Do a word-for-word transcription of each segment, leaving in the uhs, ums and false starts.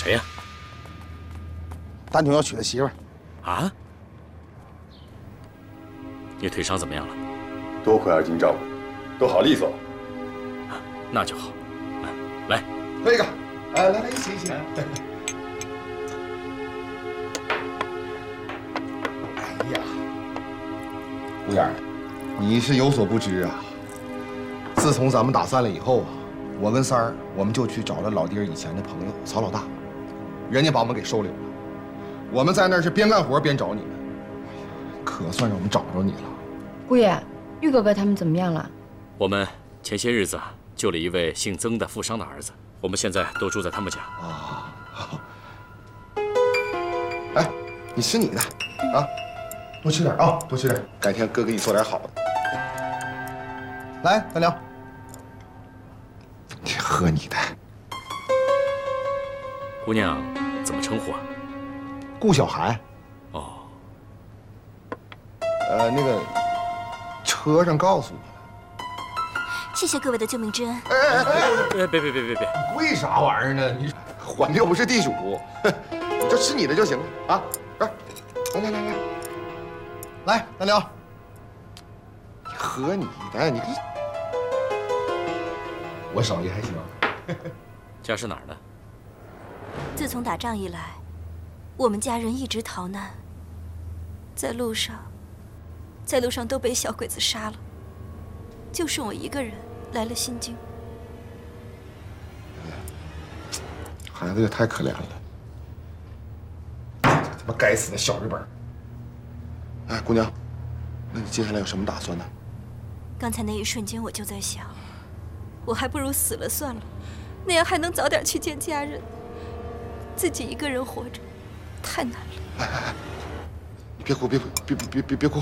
谁呀？ 丹总要娶的媳妇儿。 啊？你腿伤怎么样了？ 多亏二金照顾，都好利索。 那就好。来， 喝一个。哎，来来，一起一起。哎呀，姑爷，你是有所不知啊。自从咱们打散了以后啊，我跟三儿我们就去找了老爹以前的朋友曹老大，人家把我们给收留了。我们在那儿是边干活边找你们，可算让我们找着你了。 姑爷，玉哥哥他们怎么样了？ 我们前些日子救了一位姓曾的富商的儿子，我们现在都住在他们家。 啊，哎，你吃你的啊，多吃点啊，多吃点，改天哥给你做点好的。来，大梁，你喝你的。 姑娘怎么称呼啊？ 顾小涵。 哦。 呃，那个车上告诉我了。 谢谢各位的救命之恩。 哎哎哎哎，别别别别别！ 为啥玩意儿呢？你还又不是地主，你就吃你的就行了啊！来来来来，来，大辽，你喝你的，你我手艺还行。 家是哪儿的？ 自从打仗以来，我们家人一直逃难，在路上，在路上都被小鬼子杀了，就剩我一个人来了新京。 孩子也太可怜了，这他妈该死的小日本！哎，姑娘，那你接下来有什么打算呢？ 刚才那一瞬间，我就在想，我还不如死了算了，那样还能早点去见家人。自己一个人活着，太难了。 哎哎哎，你别哭，别哭，别别别别别哭。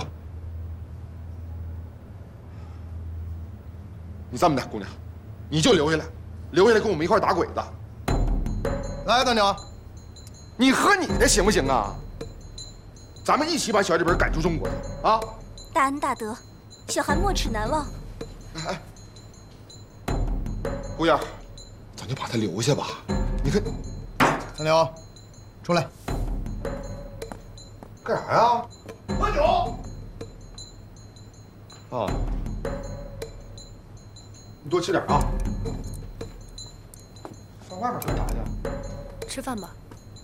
你这么的，姑娘，你就留下来，留下来跟我们一块打鬼子。来，大娘，你喝你的行不行啊？咱们一起把小日本赶出中国去啊！ 大恩大德，小韩没齿难忘。 哎哎，姑爷，咱就把他留下吧。你看，大娘，出来，干啥呀？喝酒。啊，你多吃点啊。上外边干啥去？ 吃饭吧。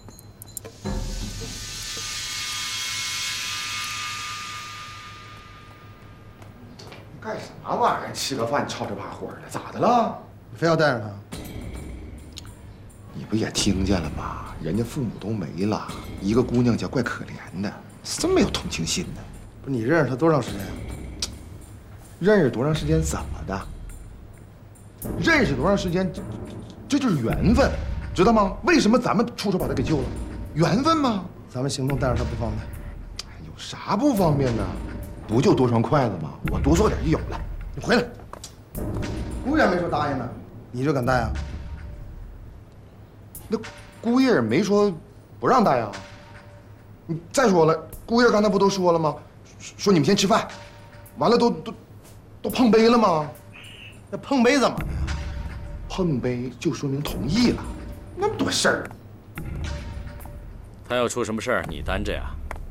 你干啥玩意儿？吃个饭吵着把火的，咋的了？你非要带上他？你不也听见了吗？人家父母都没了，一个姑娘家怪可怜的，真没有同情心呢。不，你认识他多长时间呀？认识多长时间怎么的？认识多长时间，这这就是缘分。知道吗？为什么咱们出手把他给救了？缘分吗？咱们行动带着他不方便。有啥不方便呢？不就多双筷子吗？我多做点就有了。你回来。姑爷没说答应呢，你就敢带啊？那姑爷没说不让带啊。你再说了，姑爷刚才不都说了吗？说你们先吃饭，完了都都都碰杯了吗？那碰杯怎么的？碰杯就说明同意了。那么多事儿， 他要出什么事儿，你担着呀？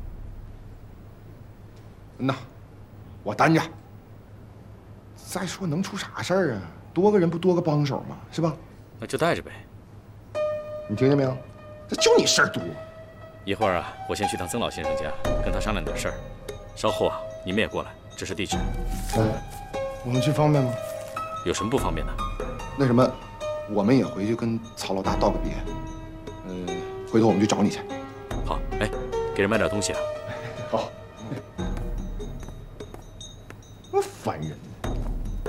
那我担着。再说能出啥事儿啊？多个人不多个帮手吗？是吧？ 那就带着呗。 你听见没有？这就你事儿多。 一会儿啊，我先去趟曾老先生家，跟他商量点事儿。稍后啊，你们也过来，这是地址。 哎，我们去方便吗？ 有什么不方便的？ 那什么。我们也回去跟曹老大道个别，嗯、呃，回头我们去找你去。 好，哎，给人买点东西啊。 好。我烦人。